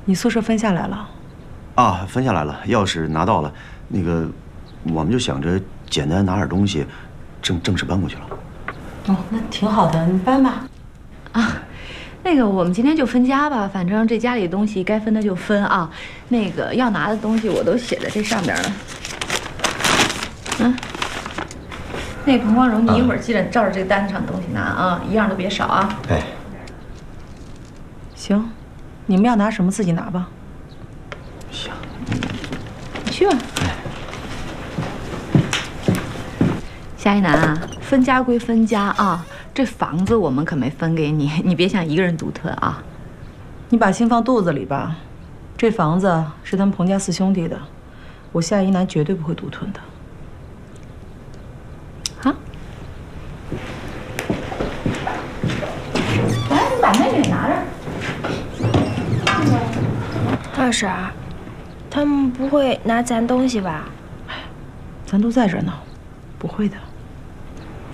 你宿舍分下来了？ 啊，分下来了，钥匙拿到了。那个，我们就想着简单拿点东西，正式搬过去了。 哦，那挺好的，你搬吧。 啊，那个我们今天就分家吧，反正这家里的东西该分的就分啊。那个要拿的东西我都写在这上边了。嗯，那彭光荣，你一会儿记得照着这个单子上的东西拿啊，一样都别少啊。 哎， 行，你们要拿什么自己拿吧。 行， 你去吧。夏一楠啊，分家归分家啊，这房子我们可没分给你，你别想一个人独吞啊。 你把心放肚子里吧，这房子是他们彭家4兄弟的，我夏一楠绝对不会独吞的。啊？来，你把那个也拿着。 二婶儿，他们不会拿咱东西吧？ 咱都在这呢，不会的。